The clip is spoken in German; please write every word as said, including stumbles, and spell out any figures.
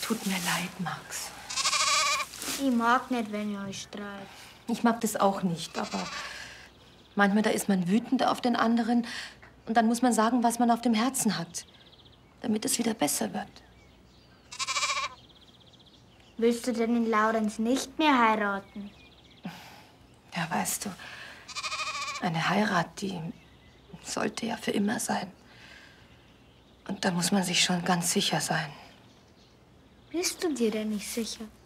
tut mir leid, Max. Ich mag nicht, wenn ihr euch streitet. Ich mag das auch nicht, aber manchmal da ist man wütend auf den anderen und dann muss man sagen, was man auf dem Herzen hat, damit es wieder besser wird. Willst du denn den Laurenz nicht mehr heiraten? Ja, weißt du, eine Heirat, die sollte ja für immer sein. Und da muss man sich schon ganz sicher sein. Bist du dir denn nicht sicher?